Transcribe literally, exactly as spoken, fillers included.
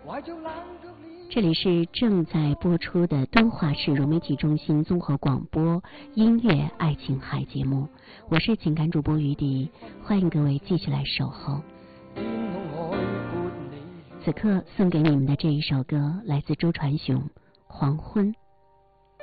这里是正在播出的敦化市融媒体中心综合广播音乐爱情海节目，我是情感主播于迪，欢迎各位继续来守候。此刻送给你们的这一首歌来自周传雄《黄昏》。